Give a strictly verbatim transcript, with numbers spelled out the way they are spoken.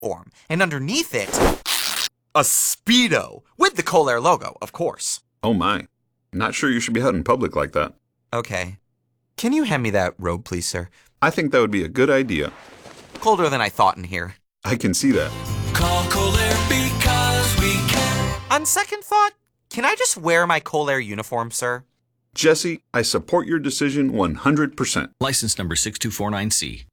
uniform, and underneath it, a Speedo, with the Colair logo, of course. Oh my. Not sure you should be out in public like that. Okay. Can you hand me that robe, please, sir? I think that would be a good idea. Colder than I thought in here. I can see that. Call Colair because we can. On second thought, can I just wear my Colair uniform, sir? Jesse, I support your decision one hundred percent. License number six two four nine C.